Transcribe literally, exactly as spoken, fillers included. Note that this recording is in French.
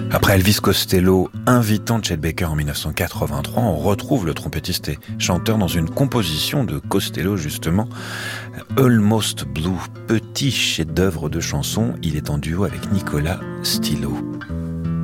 Après Elvis Costello invitant Chet Baker en dix-neuf cent quatre-vingt-trois, on retrouve le trompettiste et chanteur dans une composition de Costello justement, Almost Blue, petit chef-d'œuvre de chanson. Il est en duo avec Nicolas Stilo.